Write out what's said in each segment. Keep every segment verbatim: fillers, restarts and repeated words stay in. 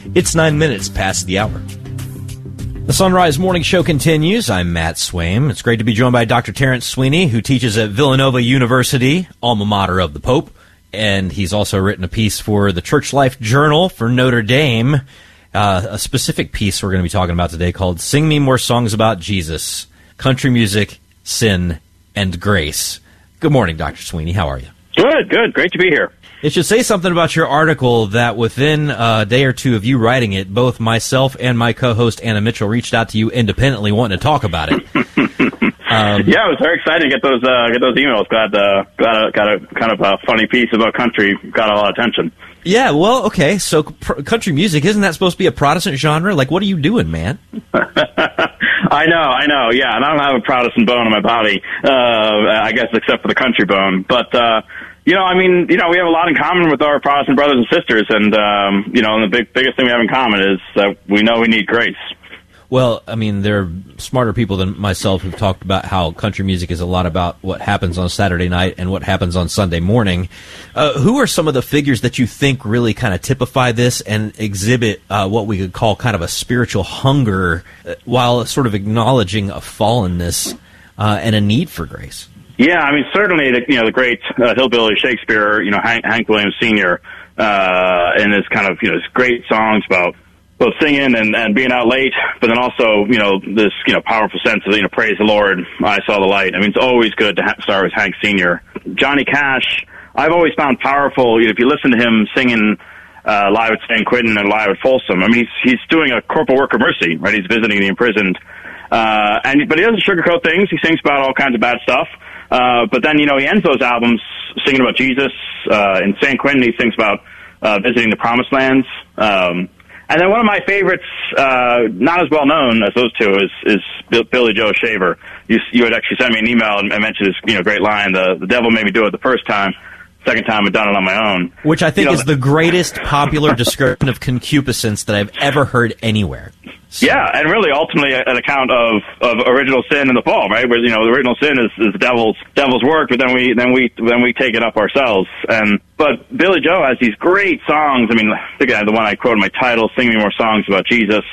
It's nine minutes past the hour. The Sunrise Morning Show continues. I'm Matt Swaim. It's great to be joined by Doctor Terrence Sweeney, who teaches at Villanova University, alma mater of the Pope. And he's also written a piece for the Church Life Journal for Notre Dame, uh, a specific piece we're going to be talking about today called Sing Me More Songs About Jesus, Country Music, Sin, and Grace. Good morning, Doctor Sweeney. How are you? Good, good. Great to be here. It should say something about your article that within a day or two of you writing it, both myself and my co-host Anna Mitchell reached out to you independently wanting to talk about it. um, yeah, it was very exciting to get those uh, get those emails. Glad uh, got a, got a kind of a funny piece about country. Got a lot of attention. Yeah, well, okay. So pr- country music, isn't that supposed to be a Protestant genre? Like, what are you doing, man? I know, I know. Yeah, and I don't have a Protestant bone in my body, uh, I guess, except for the country bone. But uh, you know, I mean, you know, we have a lot in common with our Protestant brothers and sisters, and um, you know, and the big, biggest thing we have in common is that we know we need grace. Well, I mean, there are smarter people than myself who've talked about how country music is a lot about what happens on Saturday night and what happens on Sunday morning. Uh, who are some of the figures that you think really kind of typify this and exhibit uh, what we could call kind of a spiritual hunger uh, while sort of acknowledging a fallenness uh, and a need for grace? Yeah, I mean, certainly, the, you know, the great uh, hillbilly Shakespeare, you know, Hank, Hank Williams Senior, uh, and his kind of, you know, his great songs about both singing and, and being out late, but then also, you know, this, you know, powerful sense of, you know, praise the Lord, I saw the light. I mean, it's always good to ha- start with Hank Senior Johnny Cash, I've always found powerful, you know, if you listen to him singing uh, live at San Quentin and live at Folsom, I mean, he's, he's doing a corporal work of mercy, right? He's visiting the imprisoned. Uh, and, but he doesn't sugarcoat things. He sings about all kinds of bad stuff. Uh, but then, you know, he ends those albums singing about Jesus. Uh, in San Quentin, he sings about uh, visiting the Promised Lands. Um, and then one of my favorites, uh, not as well known as those two, is, is Bill, Billy Joe Shaver. You, you had actually sent me an email and mentioned his, you know, great line, the, the devil made me do it the first time. Second time I've done it on my own. Which I think you know, is the greatest popular description of concupiscence that I've ever heard anywhere. So. Yeah, and really ultimately an account of, of original sin in the fall, right? Where, you know, the original sin is, is the devil's devil's work, but then we then we then we take it up ourselves. And but Billy Joe has these great songs. I mean, I think I had the one I quoted in my title, "Sing Me More Songs About Jesus."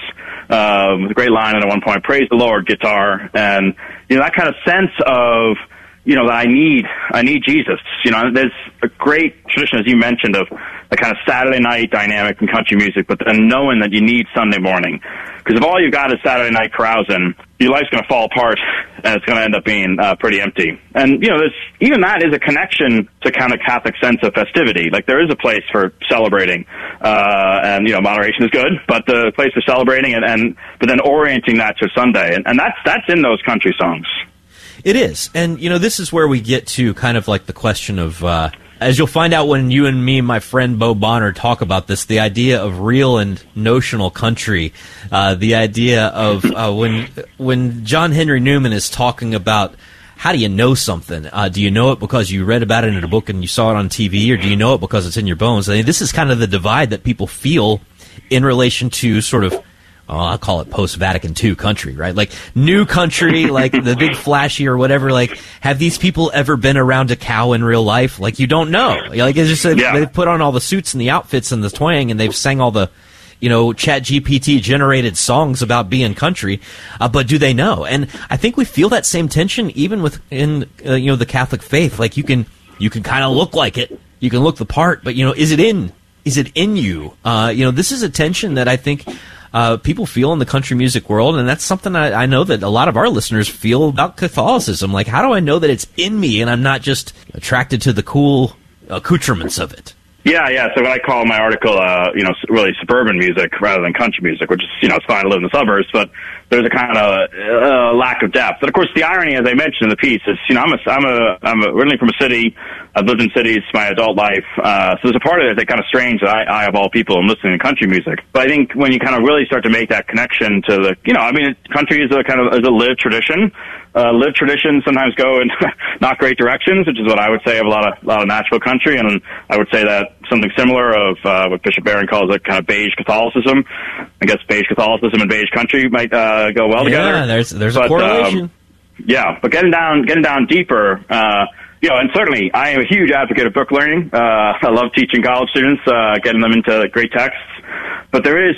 Um, with a great line at one point, "Praise the Lord," guitar, and you know that kind of sense of, you know, that I need, I need Jesus. You know, there's a great tradition, as you mentioned, of the kind of Saturday night dynamic in country music, but then knowing that you need Sunday morning. Because if all you've got is Saturday night carousing, your life's going to fall apart, and it's going to end up being uh, pretty empty. And, you know, this, even that is a connection to kind of Catholic sense of festivity. Like, there is a place for celebrating, uh, and, you know, moderation is good, but the place for celebrating, and, and but then orienting that to Sunday. And, and that's that's in those country songs. It is. And, you know, this is where we get to kind of like the question of, uh, as you'll find out when you and me, my friend Bo Bonner, talk about this, the idea of real and notional country, uh, the idea of uh, when when John Henry Newman is talking about how do you know something? Uh, do you know it because you read about it in a book and you saw it on T V, or do you know it because it's in your bones? I mean, this is kind of the divide that people feel in relation to sort of, oh, I'll call it post-Vatican two country, right? Like, new country, like the big flashy or whatever. Like, have these people ever been around a cow in real life? Like, you don't know. Like, it's just, a, yeah. They've put on all the suits and the outfits and the twang, and they've sang all the, you know, Chat G P T-generated songs about being country. Uh, but do they know? And I think we feel that same tension even within, uh, you know, the Catholic faith. Like, you can, you can kind of look like it. You can look the part, but, you know, is it in, is it in you? Uh, you know, this is a tension that I think Uh, people feel in the country music world, and that's something I, I know that a lot of our listeners feel about Catholicism. Like, how do I know that it's in me and I'm not just attracted to the cool accoutrements of it? Yeah, yeah. So what I call my article, uh, you know, really suburban music rather than country music, which is, you know, it's fine to live in the suburbs, but there's a kind of uh, lack of depth. And of course, the irony, as I mentioned in the piece, is, you know, I'm a, I'm a, I'm originally from a city. I've lived in cities my adult life, uh, so there's a part of it that's kind of strange that I, I of all people, am listening to country music. But I think when you kind of really start to make that connection to the, you know, I mean, country is a kind of is a lived tradition. Uh, lived traditions sometimes go in not great directions, which is what I would say of a lot of a lot of Nashville country, and I would say that something similar of uh, what Bishop Barron calls a kind of beige Catholicism. I guess beige Catholicism and beige country might uh, go well yeah, together. Yeah, there's there's but, a correlation. Um, yeah, but getting down getting down deeper. Uh, You know, and certainly I am a huge advocate of book learning. Uh, I love teaching college students, uh, getting them into great texts. But there is